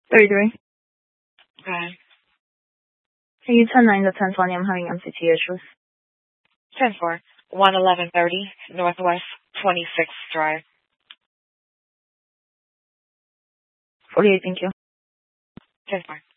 33. Okay. Can you 10-9 to 10-20? I'm having MCT issues. 10-4. 11130 Northwest 26th Drive. 48, thank you. 10-4.